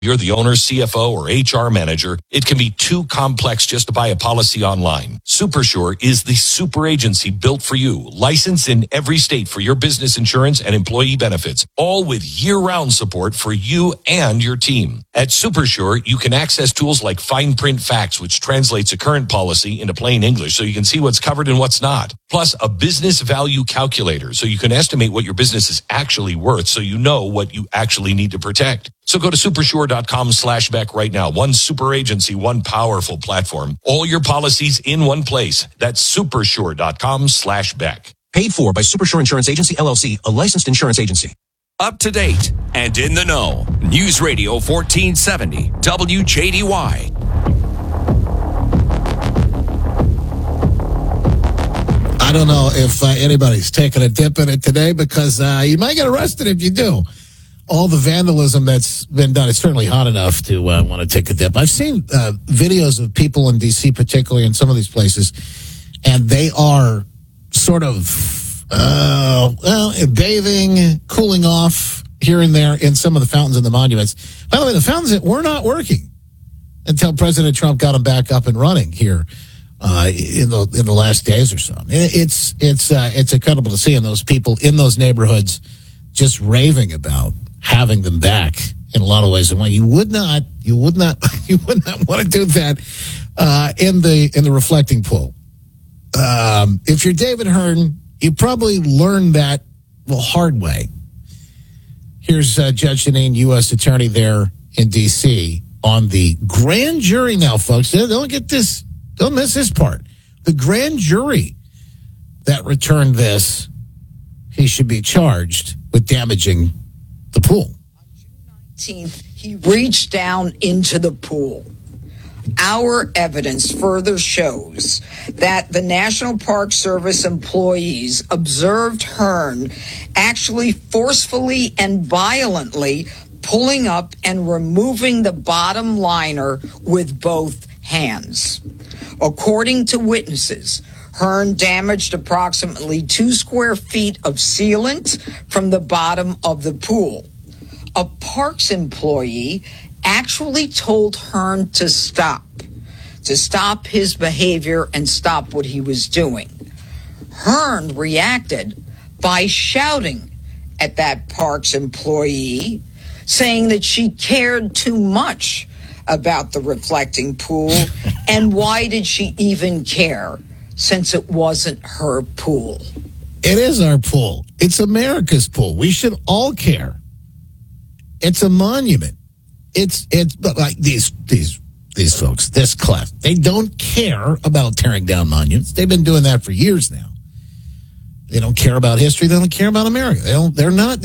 You're the owner, CFO, or HR manager. It can be too complex just to buy a policy online. SuperSure is the super agency built for you, licensed in every state for your business insurance and employee benefits, all with year-round support for you and your team. At SuperSure, you can access tools like Fine Print Facts, which translates a current policy into plain English so you can see what's covered and what's not. Plus, a business value calculator so you can estimate what your business is actually worth so you know what you actually need to protect. So go to supersure.com/Beck right now. One super agency, one powerful platform. All your policies in one place. That's supersure.com/Beck. Paid for by Supersure Insurance Agency, LLC, a licensed insurance agency. Up to date and in the know. News Radio 1470, WJDY. I don't know if anybody's taking a dip in it today because you might get arrested if you do. All the vandalism that's been done, it's certainly hot enough to want to take a dip. I've seen videos of people in D.C., particularly in some of these places, and they are sort of, bathing, cooling off here and there in some of the fountains and the monuments. By the way, the fountains were not working until President Trump got them back up and running here in the last days or so. It's incredible to see, and those people in those neighborhoods just raving about having them back in a lot of ways. And when you would not want to do that in the reflecting pool. If you're David Hearn, you probably learned that the hard way. Here's Judge Jeanine, U.S. Attorney there in D.C. on the grand jury now, folks. Don't miss this part. The grand jury that returned this, he should be charged with damaging the pool. On June 19th, he reached down into the pool. Our evidence further shows that the National Park Service employees observed Hearn actually forcefully and violently pulling up and removing the bottom liner with both hands. According to witnesses, Hearn damaged approximately 2 square feet of sealant from the bottom of the pool. A Parks employee actually told Hearn to stop his behavior and stop what he was doing. Hearn reacted by shouting at that Parks employee, saying that she cared too much about the reflecting pool, and why did she even care, since it wasn't her pool? It is our pool. It's America's pool. We should all care. It's a monument. It's like these folks, this class, they don't care about tearing down monuments. They've been doing that for years now. They don't care about history. They don't care about America. It's not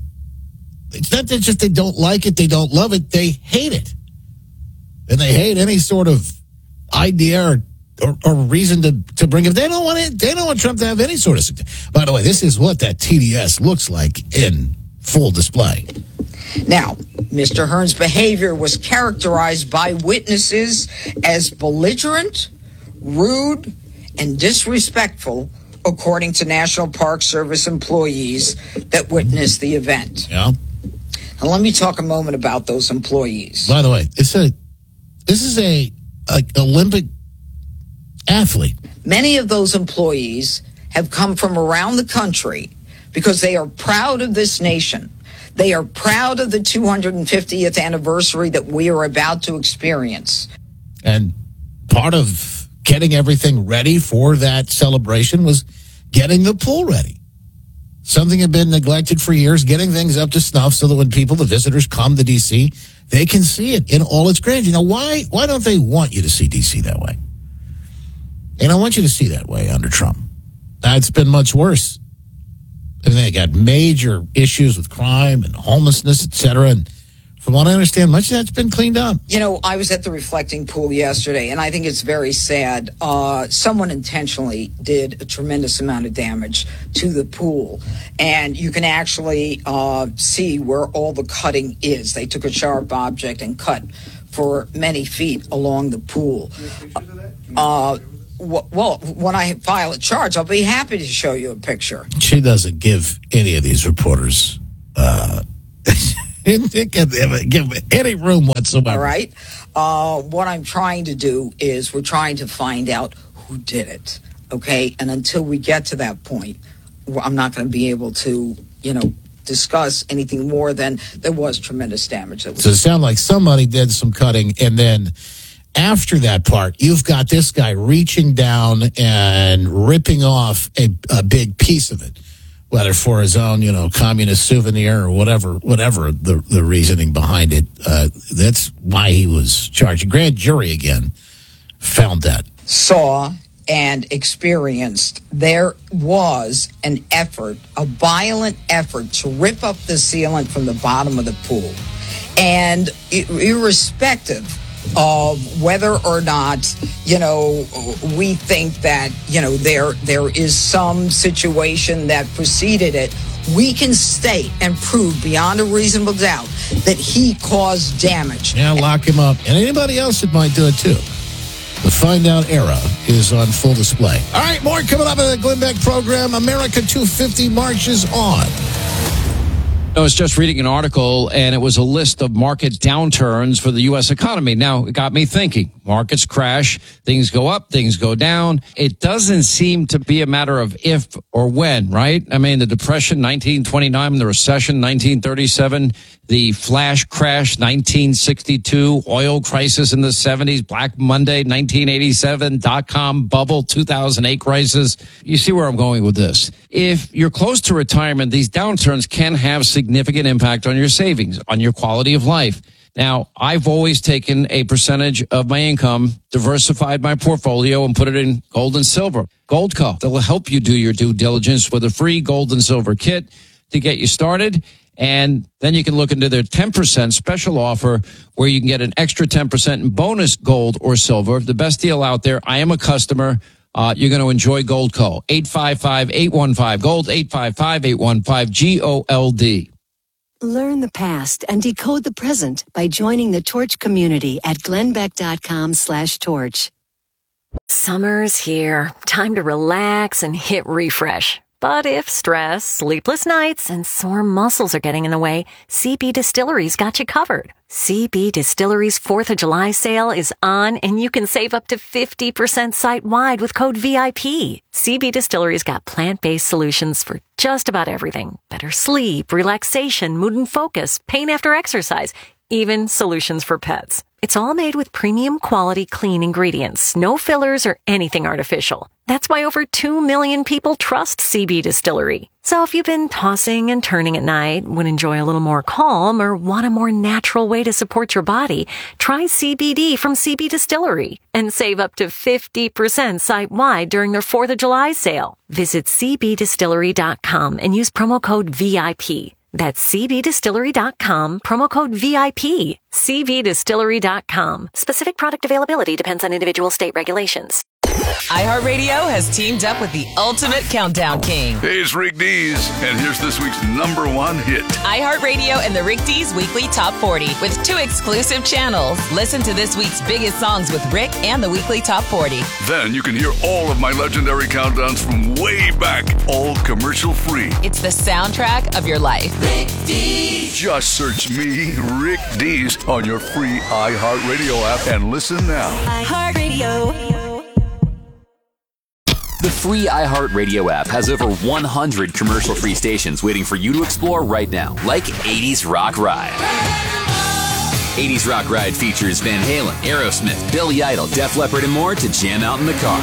that just they don't like it, they don't love it, they hate it. And they hate any sort of idea or reason to bring it. They don't want Trump to have any sort of. By the way, this is what that TDS looks like in full display. Now, Mr. Hearn's behavior was characterized by witnesses as belligerent, rude, and disrespectful, according to National Park Service employees that witnessed the event. Yeah. Now, let me talk a moment about those employees. By the way, this is a Olympic athlete. Many of those employees have come from around the country because they are proud of this nation. They are proud of the 250th anniversary that we are about to experience. And part of getting everything ready for that celebration was getting the pool ready. Something had been neglected for years, getting things up to snuff so that when people, the visitors, come to D.C., they can see it in all its grandeur. You know, why don't they want you to see D.C. that way? They don't want you to see that way under Trump. It's been much worse. And they got major issues with crime and homelessness, et cetera. And from what I understand, much of that's been cleaned up. You know, I was at the reflecting pool yesterday, and I think it's very sad. Someone intentionally did a tremendous amount of damage to the pool. And you can actually see where all the cutting is. They took a sharp object and cut for many feet along the pool. Well, when I file a charge, I'll be happy to show you a picture. She doesn't give any of these reporters Didn't give any room whatsoever. All right. What I'm trying to do is we're trying to find out who did it. Okay. And until we get to that point, I'm not going to be able to, discuss anything more than there was tremendous damage. So it sounds like somebody did some cutting, and then after that part, you've got this guy reaching down and ripping off a big piece of it, whether for his own, communist souvenir or whatever the reasoning behind it. That's why he was charged. Grand jury again found that. Saw and experienced there was a violent effort to rip up the sealant from the bottom of the pool. And irrespective of whether or not, we think that, there is some situation that preceded it, we can state and prove beyond a reasonable doubt that he caused damage. Yeah, lock him up. And anybody else that might do it too. The Find Out era is on full display. All right, more coming up in the Glenn Beck program. America 250 marches on. I was just reading an article, and it was a list of market downturns for the U.S. economy. Now, it got me thinking. Markets crash, things go up, things go down. It doesn't seem to be a matter of if or when, right? I mean, the Depression, 1929, the recession, 1937, the flash crash, 1962, oil crisis in the 70s, Black Monday, 1987, dot-com bubble, 2008 crisis. You see where I'm going with this. If you're close to retirement, these downturns can have significant impact on your savings, on your quality of life. Now, I've always taken a percentage of my income, diversified my portfolio, and put it in gold and silver. Goldco, that will help you do your due diligence with a free gold and silver kit to get you started. And then you can look into their 10% special offer where you can get an extra 10% in bonus gold or silver. The best deal out there. I am a customer. You're going to enjoy Goldco. 855-815-GOLD, 855-815-GOLD. Learn the past and decode the present by joining the Torch community at glennbeck.com/torch. Summer's here. Time to relax and hit refresh. But if stress, sleepless nights, and sore muscles are getting in the way, CB Distillery's got you covered. CB Distillery's 4th of July sale is on, and you can save up to 50% site-wide with code VIP. CB Distillery's got plant-based solutions for just about everything. Better sleep, relaxation, mood and focus, pain after exercise, even solutions for pets. It's all made with premium quality clean ingredients, no fillers or anything artificial. That's why over 2 million people trust CB Distillery. So if you've been tossing and turning at night, would enjoy a little more calm, or want a more natural way to support your body, try CBD from CB Distillery and save up to 50% site-wide during their 4th of July sale. Visit cbdistillery.com and use promo code VIP. That's cbdistillery.com, promo code VIP. cbdistillery.com. Specific product availability depends on individual state regulations. iHeartRadio has teamed up with the ultimate countdown king. Hey, it's Rick Dees, and here's this week's #1 hit. iHeartRadio and the Rick Dees Weekly Top 40 with 2 exclusive channels. Listen to this week's biggest songs with Rick and the Weekly Top 40. Then you can hear all of my legendary countdowns from way back, all commercial free. It's the soundtrack of your life. Rick Dees. Just search me, Rick Dees, on your free iHeartRadio app and listen now. iHeartRadio. The free iHeartRadio app has over 100 commercial-free stations waiting for you to explore right now, like 80s Rock Ride. 80s Rock Ride features Van Halen, Aerosmith, Billy Idol, Def Leppard, and more to jam out in the car.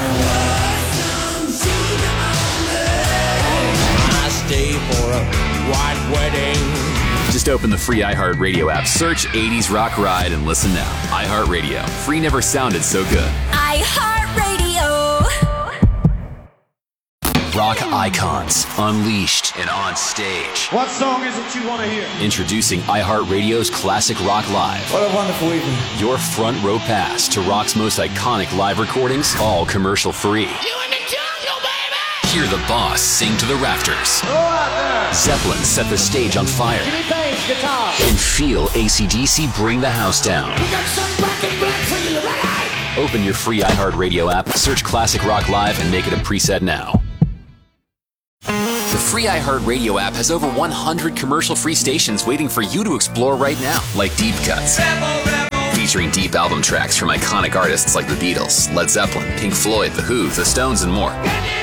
I stay for a white wedding. Just open the free iHeartRadio app, search 80s Rock Ride, and listen now. iHeartRadio. Free never sounded so good. iHeartRadio. Rock icons, unleashed and on stage. What song is it you want to hear? Introducing iHeartRadio's Classic Rock Live. What a wonderful evening. Your front row pass to rock's most iconic live recordings, all commercial free. You in the jungle, baby! Hear the boss sing to the rafters. Go out there! Zeppelin set the stage on fire. Jimmy Page, guitar. And feel AC/DC bring the house down. We got some black and black for you, right? Open your free iHeartRadio app, search Classic Rock Live, and make it a preset now. The free iHeartRadio app has over 100 commercial-free stations waiting for you to explore right now, like Deep Cuts, featuring deep album tracks from iconic artists like the Beatles, Led Zeppelin, Pink Floyd, The Who, The Stones, and more.